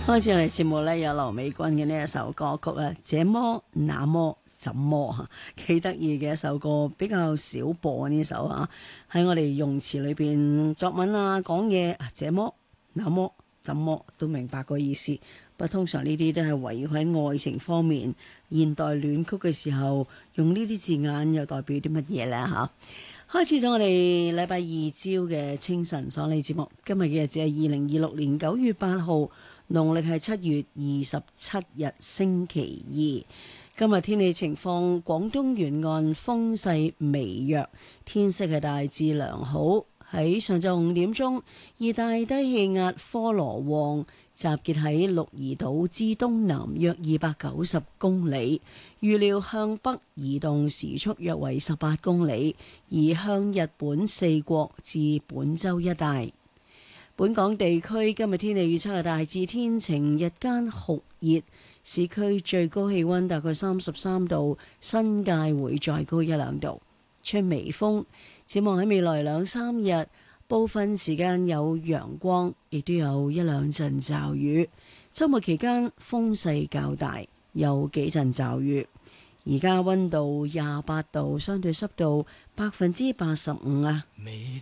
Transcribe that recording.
開始我哋節目呢，有劉美君嘅呢一首歌曲啊，這麼那麼怎麼吓，幾得意嘅一首歌，比較少播呢首啊。喺我哋用詞裏邊作文啊講嘢，這麼那麼怎麼都明白個意思。不過通常呢啲都係圍繞喺愛情方面，現代戀曲嘅時候用呢啲字眼又代表啲乜嘢呢？吓？開始咗我哋禮拜二朝嘅清晨爽利節目，今日嘅日子係2026年9月8號，農曆係7月27日星期二。今日天氣情況，廣東沿岸風勢微弱，天色係大致良好。喺上晝5點鐘，熱帶低氣壓科羅旺集結喺鹿兒島之東南約290公里，預料向北移動，時速約為18公里，移向日本四國至本州一帶。本港地區今日天氣預測係大致天晴，日間酷熱，市區最高氣溫大概33度，新界會再高1-2度，吹微風。展望喺未來2-3日，部分時間有陽光，亦都有1-2陣驟雨。週末期間風勢較大，有幾陣驟雨。而家溫度28度，相對濕度85%啊。 每